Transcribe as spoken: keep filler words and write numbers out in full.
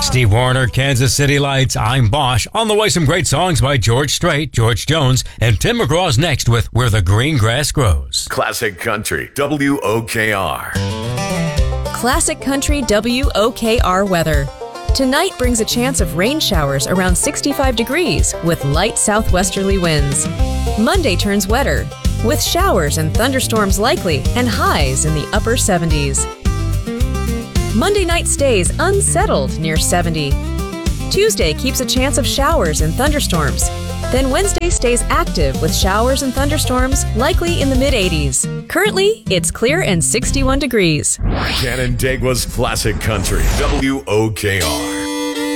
Steve Wariner, Kansas City Lights. I'm Bosch. On the way, some great songs by George Strait, George Jones, and Tim McGraw's next with Where the Green Grass Grows. Classic Country, W O K R. Classic Country W O K R weather. Tonight brings a chance of rain showers around sixty-five degrees with light southwesterly winds. Monday turns wetter, with showers and thunderstorms likely and highs in the upper seventies. Monday night stays unsettled near seventy. Tuesday keeps a chance of showers and thunderstorms. Then Wednesday stays active with showers and thunderstorms likely in the mid-eighties. Currently, it's clear and sixty-one degrees. Canandaigua's Classic Country, W O K R.